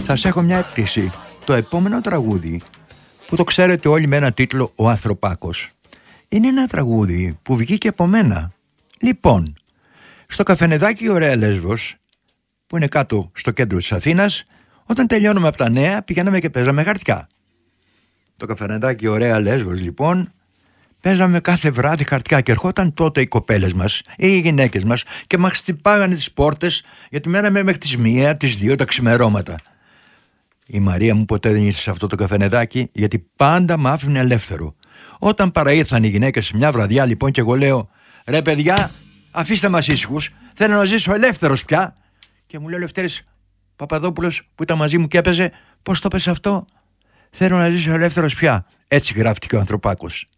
Θα σας έχω μια έκπληξη. Το επόμενο τραγούδι, που το ξέρετε όλοι με ένα τίτλο «Ο Ανθρωπάκος», είναι ένα τραγούδι που βγήκε από μένα. Λοιπόν, στο καφενεδάκι Ωραία Λέσβος, που είναι κάτω στο κέντρο της Αθήνας, όταν τελειώνουμε από τα νέα πηγαίναμε και παίζαμε χαρτιά. Το καφενεδάκι Ωραία Λέσβος λοιπόν, παίζαμε κάθε βράδυ χαρτιά και ερχόταν τότε οι κοπέλες μας ή οι γυναίκες μας και μας χτυπάγανε τις πόρτες, γιατί μέναμε μέχρι τις 1, τις 2 τα ξημερώματα. Η Μαρία μου ποτέ δεν ήρθε σε αυτό το καφενεδάκι, γιατί πάντα μ' άφηνε ελεύθερο. Όταν παραήρθαν οι γυναίκες μια βραδιά λοιπόν και εγώ λέω «Ρε παιδιά, αφήστε μας ήσυχους, θέλω να ζήσω ελεύθερος πια». Και μου λέει ο Λευτέρης Παπαδόπουλος που ήταν μαζί μου και έπαιζε «Πώς το πες αυτό?» «Θέλω να ζήσω ελεύθερος πια». Έτσι γράφτηκε ο Ανθρωπάκος.